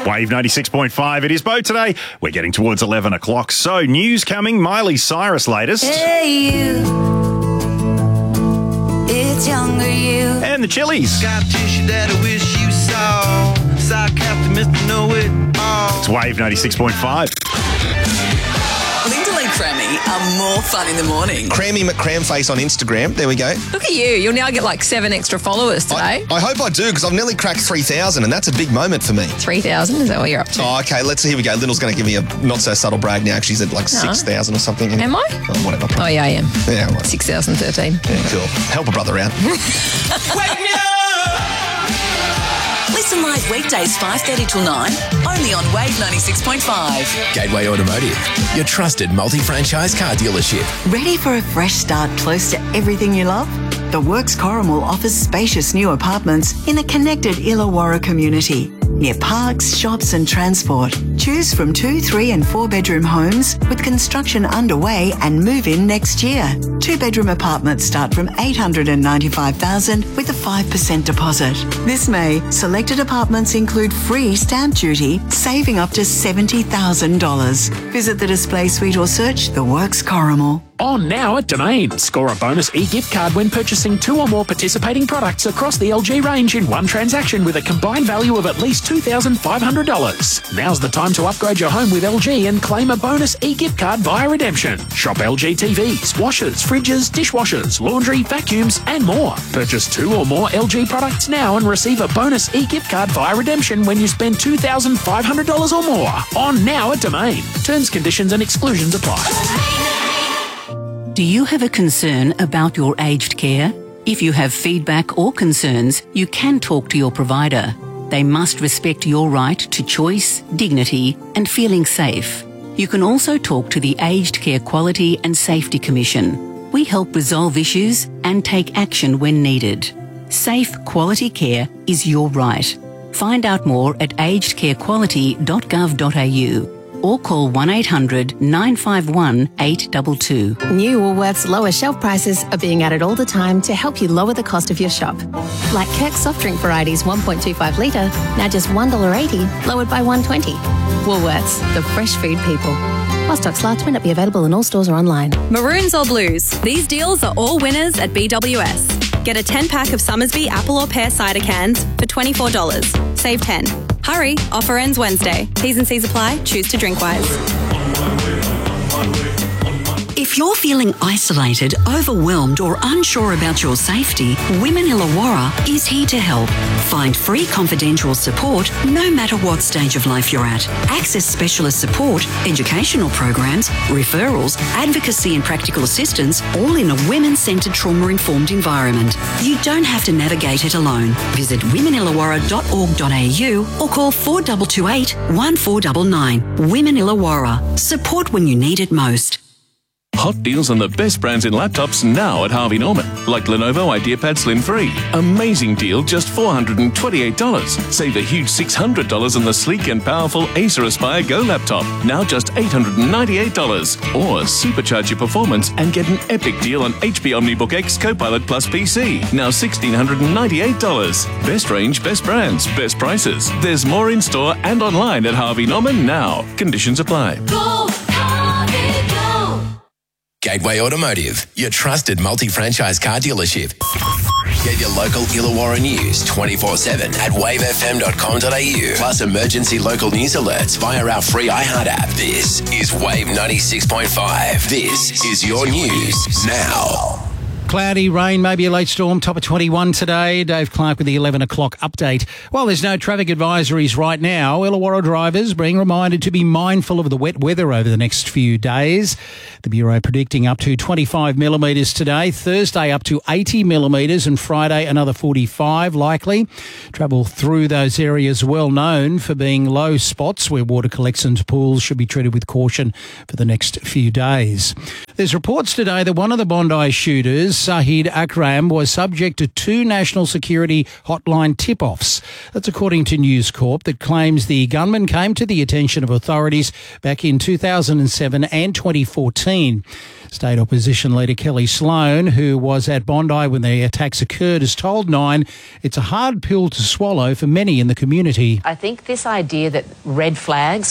Wave 96.5. It is Bo today. We're getting towards 11 o'clock. So, news coming. Miley Cyrus latest. Hey, you. It's younger you. And the Chili's. Got tissue that I wish you saw. Sarcastic, know it all. It's Wave 96.5. Linda Lee Crammy are more fun in the morning. Crammy McCramface on Instagram. There we go. Look at you. You'll now get like 7 extra followers today. I hope I do, because I've nearly cracked 3,000, and that's a big moment for me. 3,000? Is that what you're up to? Oh, okay, let's see. Here we go. Lyndall's going to give me a not-so-subtle brag now. She's at like 6,000 or something. Am I? Oh, whatever. Oh, yeah, I am. Yeah, whatever. 6,013. Yeah, cool. Help a brother out. Wake me up! Listen live weekdays 5:30 till 9, only on Wave 96.5. Gateway Automotive, your trusted multi-franchise car dealership. Ready for a fresh start close to everything you love? The Works Corrimal offers spacious new apartments in a connected Illawarra community, near parks, shops and transport. Choose from 2, 3 and 4 bedroom homes with construction underway and move in next year. 2-bedroom apartments start from $895,000 with a 5% deposit. This May, selected apartments include free stamp duty, saving up to $70,000. Visit the display suite or search The Works Corrimal. On now at Domain. Score a bonus e-gift card when purchasing 2 or more participating products across the LG range in one transaction with a combined value of at least $2,500. Now's the time to upgrade your home with LG and claim a bonus e-gift card via redemption. Shop LG TVs, washers, fridges, dishwashers, laundry, vacuums and more. Purchase 2 or more LG products now and receive a bonus e-gift card via redemption when you spend $2,500 or more. On now at Domain. Terms, conditions and exclusions apply. Do you have a concern about your aged care? If you have feedback or concerns, you can talk to your provider. They must respect your right to choice, dignity, and feeling safe. You can also talk to the Aged Care Quality and Safety Commission. We help resolve issues and take action when needed. Safe, quality care is your right. Find out more at agedcarequality.gov.au. or call 1800 951 822. New Woolworths lower shelf prices are being added all the time to help you lower the cost of your shop. Like Kirk soft drink varieties 1.25 litre, now just $1.80, lowered by $1.20. Woolworths, the fresh food people. While stocks last, may not be available in all stores or online. Maroons or blues, these deals are all winners at BWS. Get a 10-pack of Summersby apple or pear cider cans for $24. Save 10. Hurry, offer ends Wednesday. T's and C's apply. Choose to drink wise. If you're feeling isolated, overwhelmed or unsure about your safety, Women Illawarra is here to help. Find free confidential support no matter what stage of life you're at. Access specialist support, educational programs, referrals, advocacy and practical assistance, all in a women-centred trauma-informed environment. You don't have to navigate it alone. Visit womenillawarra.org.au or call 4228 1499. Women Illawarra. Support when you need it most. Hot deals on the best brands in laptops now at Harvey Norman. Like Lenovo IdeaPad Slim 3. Amazing deal, just $428. Save a huge $600 on the sleek and powerful Acer Aspire Go laptop. Now just $898. Or supercharge your performance and get an epic deal on HP OmniBook X Copilot Plus PC. Now $1,698. Best range, best brands, best prices. There's more in store and online at Harvey Norman now. Conditions apply. Go, Harvey, go! Gateway Automotive, your trusted multi-franchise car dealership. Get your local Illawarra news 24/7 at wavefm.com.au. Plus emergency local news alerts via our free iHeart app. This is Wave 96.5. This is your news now. Cloudy, rain, maybe a late storm, top of 21 today. Dave Clark with the 11 o'clock update. Well, there's no traffic advisories right now. Illawarra drivers being reminded to be mindful of the wet weather over the next few days. The Bureau predicting up to 25 millimetres today, Thursday up to 80 millimetres and Friday another 45 likely. Travel through those areas well known for being low spots where water collects into pools should be treated with caution for the next few days. There's reports today that one of the Bondi shooters, Sahid Akram, was subject to 2 national security hotline tip-offs. That's according to News Corp, that claims the gunman came to the attention of authorities back in 2007 and 2014. State Opposition Leader Kelly Sloan, who was at Bondi when the attacks occurred, has told Nine it's a hard pill to swallow for many in the community. I think this idea that red flags